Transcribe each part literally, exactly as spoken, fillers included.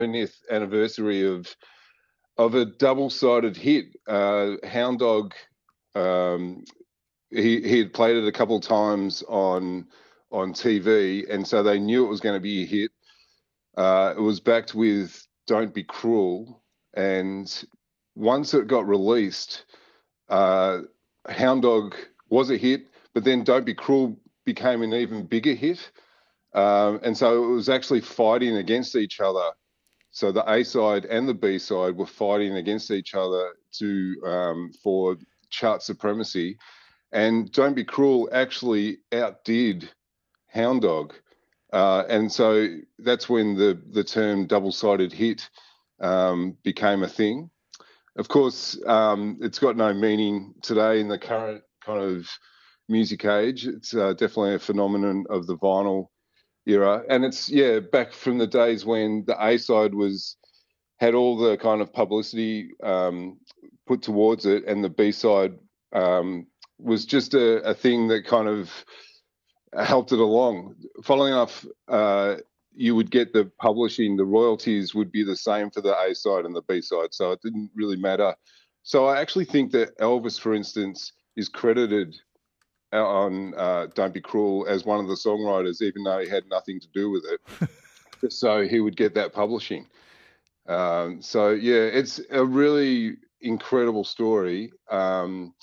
twentieth anniversary of of a double-sided hit. Uh, Hound Dog, um, he he had played it a couple of times on on T V, and so they knew it was going to be a hit. Uh, it was backed with "Don't Be Cruel," and once it got released, uh, Hound Dog was a hit, but then "Don't Be Cruel" became an even bigger hit. Um, and so it was actually fighting against each other. So the A side and the B side were fighting against each other to um, for chart supremacy. And "Don't Be Cruel" actually outdid Hound Dog. Uh, and so that's when the, the term double-sided hit um, became a thing. Of course, um, it's got no meaning today in the current kind of music age. It's uh, definitely a phenomenon of the vinyl era, and it's yeah back from the days when the A side was had all the kind of publicity um, put towards it, and the B side um, was just a, a thing that kind of helped it along. Following enough, uh, you would get the publishing, the royalties would be the same for the A side and the B side, so it didn't really matter. So I actually think that Elvis, for instance, is credited on uh, "Don't Be Cruel" as one of the songwriters, even though he had nothing to do with it. So he would get that publishing. Um, so yeah, it's a really incredible story, um,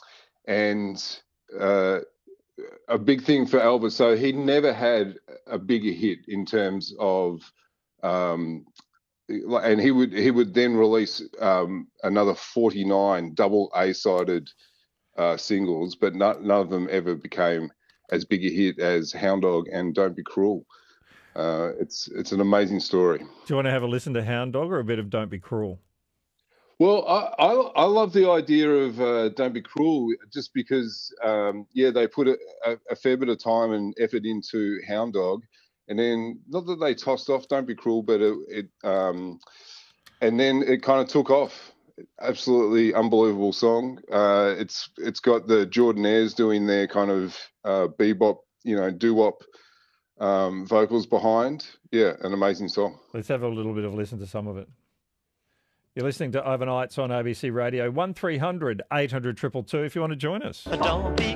and uh, a big thing for Elvis. So he never had a bigger hit in terms of, um, and he would he would then release um, another forty-nine double A-sided Uh, singles, but not, none of them ever became as big a hit as Hound Dog and "Don't Be Cruel." Uh, it's it's an amazing story. Do you want to have a listen to Hound Dog or a bit of "Don't Be Cruel"? Well, I I, I love the idea of uh, "Don't Be Cruel" just because, um, yeah, they put a, a, a fair bit of time and effort into Hound Dog, and then not that they tossed off "Don't Be Cruel," but it, it um, and then it kind of took off. Absolutely unbelievable song. Uh, it's it's got the Jordanaires doing their kind of uh, bebop, you know, doo-wop um, vocals behind. Yeah, an amazing song. Let's have a little bit of a listen to some of it. You're listening to Overnights on A B C Radio. one three hundred eight hundred two two two if you want to join us. Don't be